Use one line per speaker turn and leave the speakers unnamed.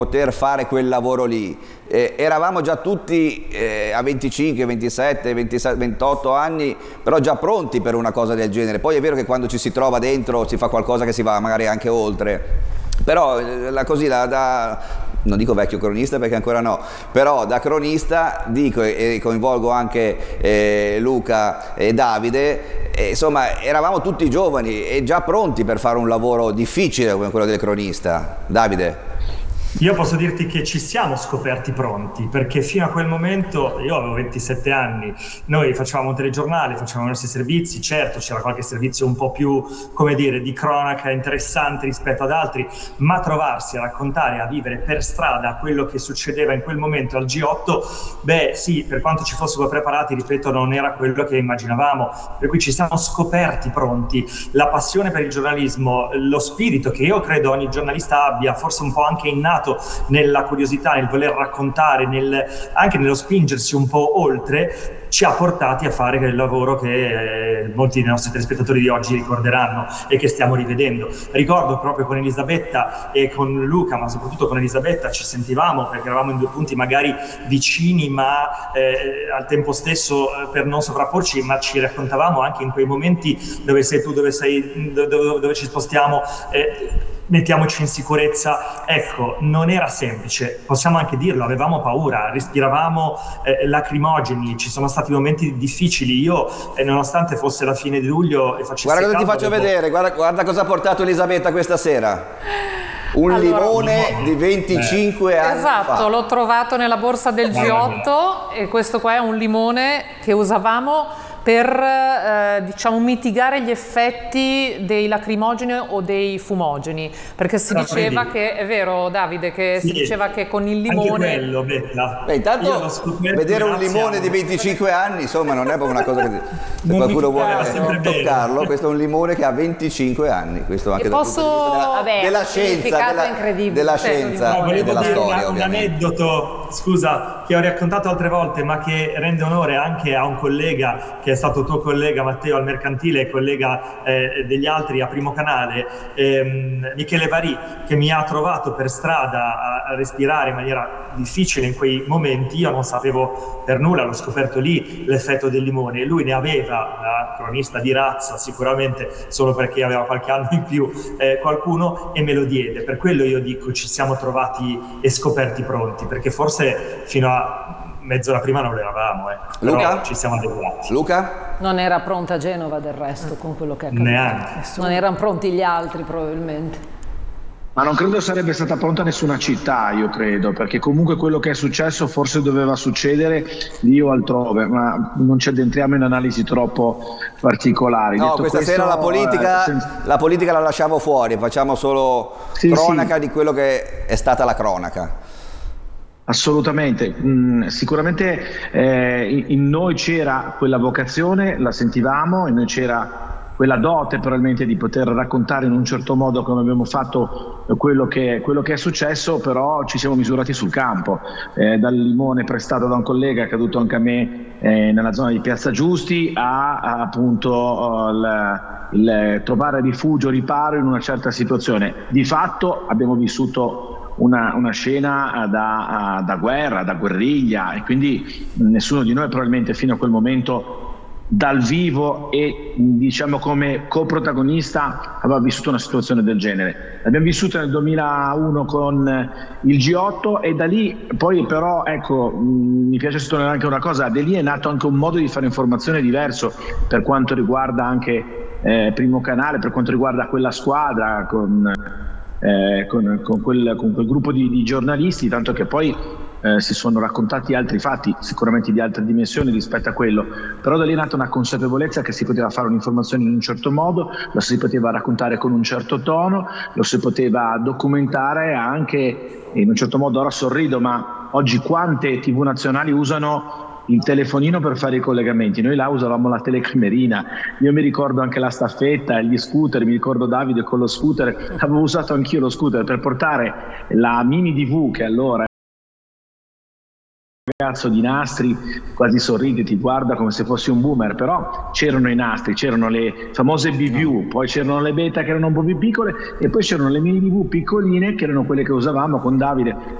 poter fare quel lavoro lì. Eravamo già tutti a 25, 27, 26, 28 anni, però già pronti per una cosa del genere. Poi è vero che quando ci si trova dentro si fa qualcosa che si va magari anche oltre, però non dico vecchio cronista perché ancora no, però da cronista dico, e coinvolgo anche Luca e Davide, insomma eravamo tutti giovani e già pronti per fare un lavoro difficile come quello del cronista. Davide?
Io posso dirti che ci siamo scoperti pronti, perché fino a quel momento, io avevo 27 anni, noi facevamo un telegiornale, facevamo i nostri servizi, certo c'era qualche servizio un po' più, come dire, di cronaca interessante rispetto ad altri, ma trovarsi a raccontare, a vivere per strada quello che succedeva in quel momento al G8, beh sì, per quanto ci fossimo preparati, ripeto, non era quello che immaginavamo, per cui ci siamo scoperti pronti. La passione per il giornalismo, lo spirito che io credo ogni giornalista abbia, forse un po' anche innato nella curiosità, nel voler raccontare, anche nello spingersi un po' oltre, ci ha portati a fare quel lavoro che molti dei nostri telespettatori di oggi ricorderanno e che stiamo rivedendo. Ricordo proprio con Elisabetta e con Luca, ma soprattutto con Elisabetta, ci sentivamo perché eravamo in due punti magari vicini, ma al tempo stesso per non sovrapporci, ma ci raccontavamo anche in quei momenti: dove sei tu, dove ci spostiamo, mettiamoci in sicurezza. Ecco, non era semplice, possiamo anche dirlo, avevamo paura, respiravamo lacrimogeni, ci sono stati momenti difficili. Io, nonostante fosse la fine di luglio e facesse
guarda cosa
caldo,
ti faccio vedere, guarda cosa ha portato Elisabetta questa sera. Un limone di 25 anni fa.
Esatto, l'ho trovato nella borsa del G8 e questo qua è un limone che usavamo per diciamo mitigare gli effetti dei lacrimogeni o dei fumogeni, perché si diceva che, è vero Davide, che si diceva che con il limone...
Anche quello, Bella.
Intanto vedere un limone di 25 anni, insomma, non è proprio una cosa che se qualcuno vuole toccarlo. Questo è un limone che ha 25 anni, questo anche dal punto di vista della scienza e della storia.
Un aneddoto, scusa, che ho raccontato altre volte, ma che rende onore anche a un collega che è stato tuo collega Matteo al Mercantile e collega degli altri a Primo Canale, Michele Varì, che mi ha trovato per strada a respirare in maniera difficile in quei momenti. Io non sapevo per nulla, l'ho scoperto lì, l'effetto del limone, e lui ne aveva, da cronista di razza sicuramente, solo perché aveva qualche anno in più, qualcuno, e me lo diede. Per quello io dico ci siamo trovati e scoperti pronti, perché forse fino a mezz'ora prima non lo eravamo,
Luca?
Però ci siamo adeguati.
Luca?
Non era pronta Genova del resto con quello che è accaduto.
Neanche.
Non erano pronti gli altri probabilmente.
Ma non credo sarebbe stata pronta nessuna città, io credo, perché comunque quello che è successo forse doveva succedere lì o altrove, ma non ci addentriamo in analisi troppo particolari.
No,
detto
questa
questo,
sera la politica la lasciamo fuori, facciamo solo cronaca di quello che è stata la cronaca.
Assolutamente, sicuramente in noi c'era quella vocazione, la sentivamo, in noi c'era quella dote probabilmente di poter raccontare in un certo modo come abbiamo fatto quello che è successo, però ci siamo misurati sul campo, dal limone prestato da un collega caduto anche a me nella zona di Piazza Giusti a appunto il trovare rifugio, riparo in una certa situazione. Di fatto abbiamo vissuto una scena da guerra, da guerriglia, e quindi nessuno di noi probabilmente fino a quel momento dal vivo e diciamo come coprotagonista aveva vissuto una situazione del genere. L'abbiamo vissuta nel 2001 con il G8 e da lì poi però ecco mi piace sottolineare anche una cosa: da lì è nato anche un modo di fare informazione diverso per quanto riguarda anche Primo Canale, per quanto riguarda quella squadra con quel gruppo di giornalisti, tanto che poi si sono raccontati altri fatti sicuramente di altre dimensioni rispetto a quello, però da lì è nata una consapevolezza che si poteva fare un'informazione in un certo modo, lo si poteva raccontare con un certo tono, lo si poteva documentare anche in un certo modo. Ora sorrido, ma oggi quante TV nazionali usano il telefonino per fare i collegamenti? Noi là usavamo la telecamerina. Io mi ricordo anche la staffetta, gli scooter, mi ricordo Davide con lo scooter, avevo usato anch'io lo scooter per portare la mini DV, che allora ragazzo di nastri quasi sorride, ti guarda come se fossi un boomer, però c'erano i nastri, c'erano le famose BV, poi c'erano le beta che erano un po' più piccole e poi c'erano le mini BV piccoline che erano quelle che usavamo con Davide